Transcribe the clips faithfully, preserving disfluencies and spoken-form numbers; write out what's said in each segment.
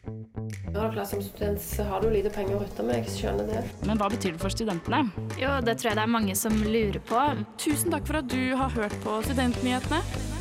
Ja, klart, som student så har du lite penger å rutte med, jeg skjønner det. Men hva betyr det for studentene? Jo, det tror jeg det er mange som lurer på. Tusen takk for at du har hørt på Studentnyhetene.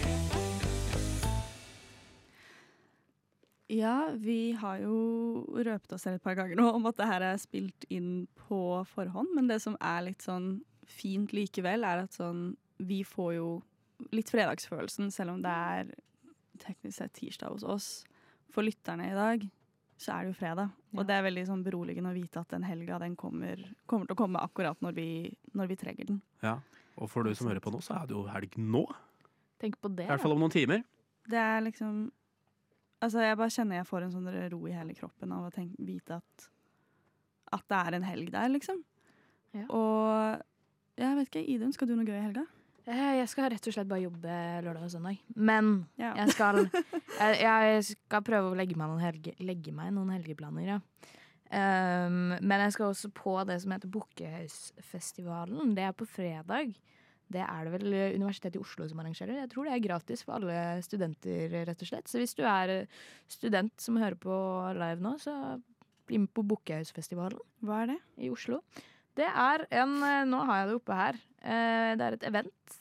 Ja, vi har jo røpet oss selv et par ganger nå om at det her er spilt inn på forhånd, men det som er litt sånn fint likevel er at sånn, vi får jo litt fredagsfølelsen, selv om det er teknisk sett tirsdag hos oss. For lytterne i dag så er det jo fredag, ja. Og det er veldig sånn beroligende å vite at den helga den kommer, kommer til å komme akkurat når vi, når vi trenger den. Ja, og for du som hører på nå, så er det jo helg nå. Tenk på det. I hvert fall om noen timer. Det er liksom, altså jeg bare kjenner jeg får en sånn ro i hele kroppen av å tenke, vite at, at det er en helg der, liksom. Ja. Og jeg vet ikke, Idun, skal du noe gøy i helga? Jeg skal rett og slett bare jobbe lørdag og søndag. Men ja. jeg, skal, jeg, jeg skal prøve å legge meg noen, helge, legge meg noen helgeplaner, ja. Um, men jeg skal også på det som heter Bukkehøysfestivalen. Det er på fredag. Det er det vel Universitetet i Oslo som arrangerer. Jeg tror det er gratis for alle studenter, rett og slett. Så hvis du er student som hører på live nå, så bli med på Bukkehøysfestivalen. Hva er det? I Oslo. Det er en, nå har jeg det oppe her, det er et event,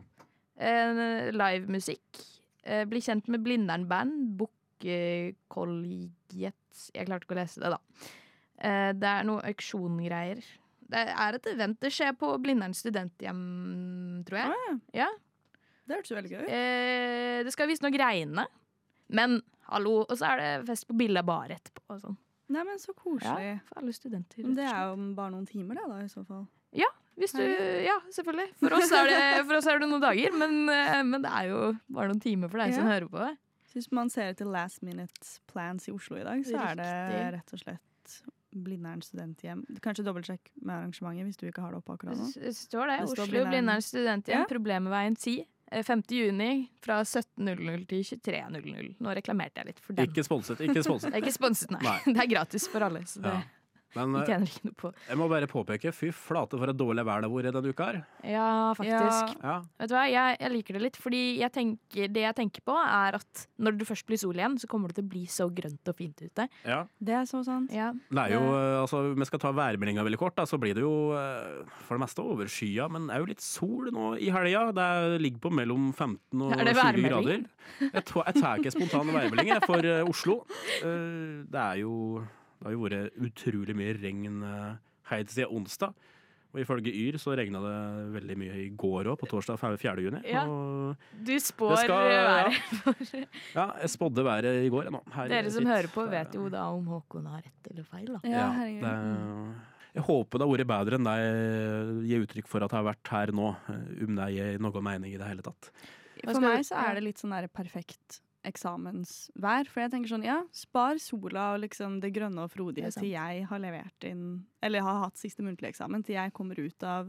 live musikk, bli kjent med Blindern Band, Bukkekollegiet, jeg klarte ikke å lese det da. Det er noe auksjongreier. Det er et event, det skjer på Blindern studenthjem, tror jeg. Ah, ja. Det hørtes veldig gøy. Det skal vise noe greiene, men hallo, og så er det fest på Billa Bar etterpå og sånn. Nei, men så koselig. Ja, for alle studenter. Men det er jo bare noen timer det da, i så fall. Ja, hvis du, ja, selvfølgelig. For oss er det, for oss er det noen dager, men, men det er jo bare noen timer for deg ja. Som hører på det. Så hvis man ser til last minute plans i Oslo i dag, så er det Riktig. Rett og slett Blindern studenthjem. Kanskje dobbeltsjekk med arrangementet hvis du ikke har det oppe akkurat nå. Det står det. det Oslo Blindern, Blindern studenthjem, ja. Problemveien ti. femte juni fra sytten null null til tjuetre null null. Nå reklamerte jeg litt for dem. Ikke sponset, ikke sponset. Det er ikke sponset, nei. nei. Det er gratis for alle, så det... Ja. Men, vi tjener ikke noe på. Jeg må bare påpeke, fy flate for et dårlig vær det har vært denne uka her. Ja, faktisk. Ja. Vet du hva, jeg, jeg liker det litt, fordi jeg tenker, det jeg tenker på er at når det først blir sol igjen, så kommer det til å bli så grønt og fint ute. Ja. Det er så sant. Ja. Det er jo, altså, vi skal ta værmeldinga veldig kort, da, så blir det jo for det meste overskya, men det er jo litt sol nå i helga. Det ligger på mellom femten og tjue grader. Jeg tar ikke spontan værmelding for Oslo. Det er jo... Det har jo vært utrolig mye regn helt siden onsdag. Og ifølge Yr så regnet det veldig mye i går også, på torsdag fjerde juni. Ja, og du spår været. Ja. ja, jeg spådde været i går. Ja, Dere som hører på vet jo da om Håkon har rett eller feil. Da. Ja, ja det, jeg håper det har vært bedre enn det jeg gir uttrykk for at jeg har vært her nå, om det gir noe mening i det hele tatt. For meg så er det litt sånn der perfekt eksamensvær, for jeg tenker sånn, ja, spar sola og liksom det grønne og frodige til jeg har levert inn, eller har hatt siste muntlig eksamen, til jeg kommer ut av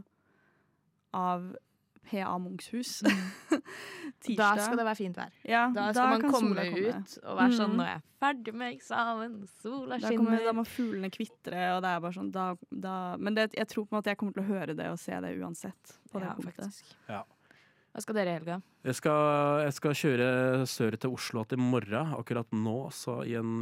av P A Munchshus. Da skal det være fint vær. Ja, da skal da man komme ut og være sånn, nå er jeg ferdig med eksamen, sola skinner. Da, kommer, da må fuglene kvitre, og det er bare sånn, da, da, men det, jeg tror på en måte jeg kommer til å høre det og se det uansett på det ja, punktet. Faktisk. Ja. Hva skal dere i helga? Jeg skal, jeg skal kjøre sør til Oslo til morgen. Akkurat nå, så i en,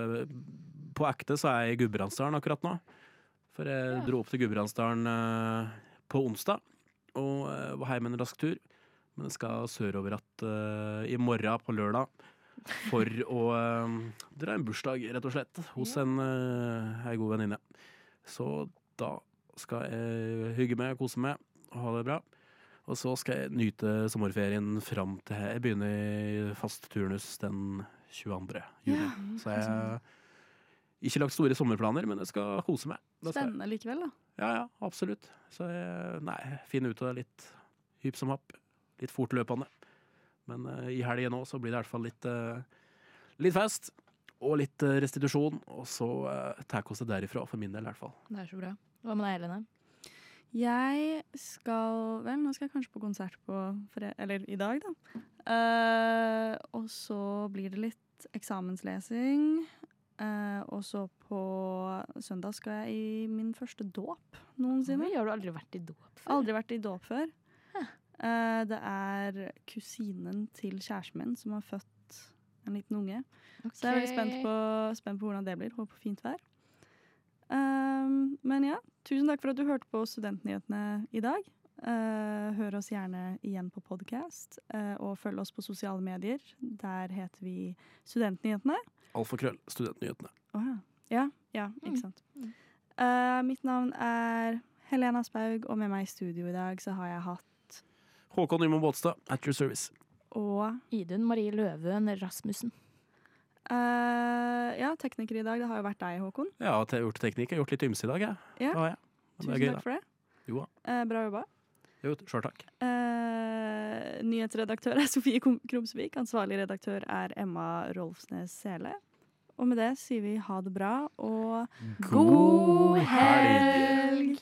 på ekte så er jeg i Gudbrandsdalen akkurat nå. For jeg ja. dro opp til Gudbrandsdalen på onsdag, og var hjemme en rask tur. Men jeg skal sørover at uh, i morgen på lørdag, for å uh, dra en bursdag, rett og slett, hos en, uh, en god venninne. Så da skal jeg hygge meg, kose meg, og ha det bra. Og så skal jeg nyte sommerferien fram til jeg begynner i fast turnus den tjueandre juni. Ja, så jeg har ikke lagt store sommerplaner, men jeg skal kose meg. Spennende likevel da. Ja, ja, absolutt. Så jeg, nei, finner ut av det litt hypp som happ, litt fortløpende. Men uh, i helgen nå så blir det i hvert fall litt, uh, litt fest og litt uh, restitusjon, og så uh, tar jeg oss det derifra, for min del i hvert fall. Det er så bra. Hva med deg, Helene? Jeg skal, vel, nå skal jeg kanskje på konsert på, eller i dag da. Uh, og så blir det litt eksamenslesing. Uh, og så på søndag skal jeg i min første dåp noensinne. Oi, har du aldri vært i dåp før? Aldri vært i dåp før. Huh. Uh, det er kusinen til kjæresten min som har født en liten unge. Okay. Så jeg er veldig spent på, spent på hvordan det blir. Håper fint vær. Um, men ja, tusen takk for at du hørte på Studentnyhetene i dag. Uh, hør oss gjerne igjen på podcast, uh, og følg oss på sosiale medier. Der heter vi Studentnyhetene. Alfakrøll, Studentnyhetene. Oh, ja. ja, ja, ikke sant. Uh, mitt navn er Helena Spaug, og med meg i studio i dag så har jeg hatt Håkon Nyman Båtstad, at your service. Og Idun Marie Løven Rasmussen. Uh, ja, tekniker i dag, det har jo vært deg, Håkon. Ja, jeg har gjort teknikk. Jeg har gjort litt ymse i dag, jeg. Ja. Ja, ja. Det Tusen er gøy, takk da. for det. Jo da. Uh, bra jobba. Jo, selv takk. Uh, nyhetsredaktør er Sofie Krumsvik. Ansvarlig redaktør er Emma Rolfsnes Sele. Og med det sier vi ha det bra, og God helg!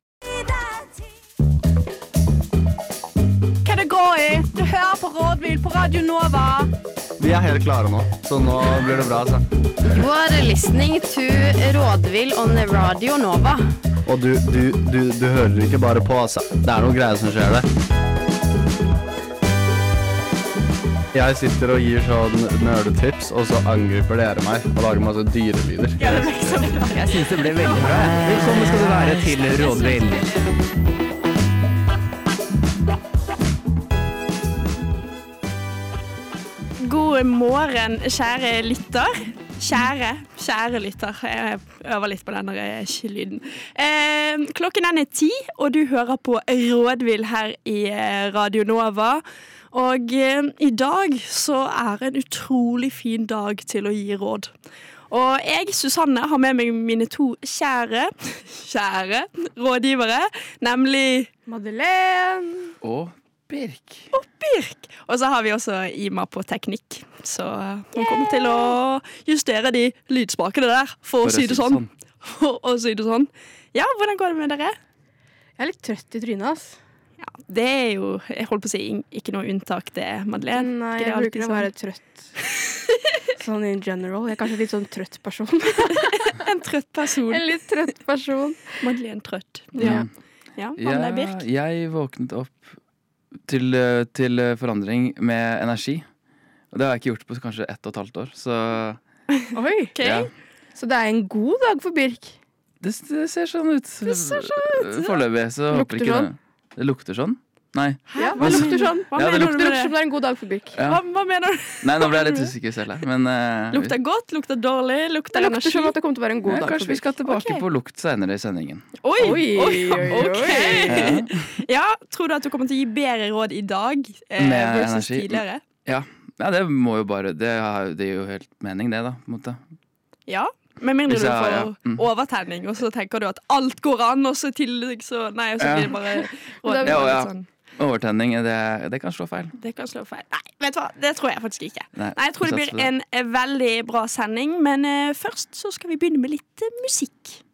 Hva det går i? Du hører på Rådvill på Radio Nova. Vi er helt klare nå, så nå blir det bra, altså. You are listening to Rådvill on Radio Nova. Og du, du, du, du hører ikke bare på, altså. Det er noen greier som skjer der. Jeg sitter og gir sånn nerdetips, og så angriper dere meg og lager masse dyrelyder. Jeg synes det ble veldig bra. Velkommen skal du være til Rådvill. God morgen, kjære lytter. Kjære, kjære lytter. Jeg øver litt på denne lyden. Eh, klokken er ti, og du hører på Rådvill her i Radio Nova. Og eh, i dag så er en utrolig fin dag til å gi råd. Og jeg, Susanne, har med meg mine to kjære, kjære rådgivere, nemlig Madeleine Og Birk. og Birk. Og så har vi også Ima på teknikk. Så hun kommer til å justere de lydspakene der, for, å si det sånn. For å si det sånn. Ja, hvordan går det med dere? Jeg er litt trøtt i trynet, ass. Ja, det er jo, jeg holdt på å si, ikke noe unntak det, Madeleine. Nei, Ikke det jeg alltid bruker å sånn? være trøtt. Sånn in general. Jeg er kanskje litt sånn trøtt person. En trøtt person. En litt trøtt person. Madeleine trøtt. Ja. Ja, hva med deg, Ja, Birk? jeg våknet opp til, til forandring med energi. Og det har jeg ikke gjort på kanskje ett og et halvt år. Så Oi, Ok. ja, så det er en god dag for Birk. det, det ser sånn ut. Det ser sånn ut. Foreløpig. Så Lukter håper ikke sånn? det. Det lukter sånn? Nei. Ja, hva lukter sånn? Hva Ja, det mener lukter- du Det med lukter som det? det er en god dag for Birk. Ja. Hva, hva mener du? Nei, nå ble jeg litt usikker selv her. Men eh, vi- Lukter godt, lukter dårlig, lukter Det energi. lukter som at det kommer til å være en god ja, dag kanskje for vi skal Birk. tilbake Ok. på lukt senere i sendingen. Oi, Oi, oi, oi, oi. ok. Ja. Ja, tror du at du kommer til å gi bedre råd i dag eh, Med versus energi. tidligere? Ja, det må jo bare Det, har, det gir jo helt mening, det, da. På en måte. Ja, med mindre Hvis du jeg- får ja, mm. overtenning, og så tenker du at alt går an, og så i tillegg så Nei, og så Ja. blir det bare råd. Ja, Det, var ja. litt sånn, Overtenning, det, det kan slå feil. det kan slå feil. Nei, vet du hva, det tror jeg faktisk ikke. Nei, Nei, jeg tror det vi blir satser på det. en eh, veldig bra sending, men eh, først så skal vi begynne med litt eh, musikk.